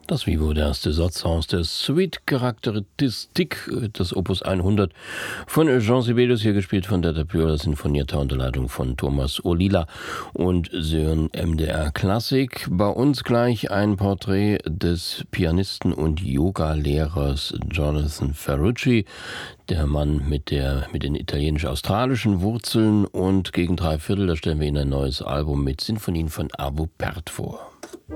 Das Vivo, der erste Satz aus der Suite Charakteristik, das Opus 100 von Jean Sibelius, hier gespielt von Dieter Bühler, sinfonierter unter Leitung von Thomas Ohlila und Sören MDR Klassik. Bei uns gleich ein Porträt des Pianisten und Yoga-Lehrers Jonathan Ferrucci, der Mann mit den italienisch-australischen Wurzeln, und gegen 3/4, da stellen wir Ihnen ein neues Album mit Sinfonien von Arvo Pärt vor.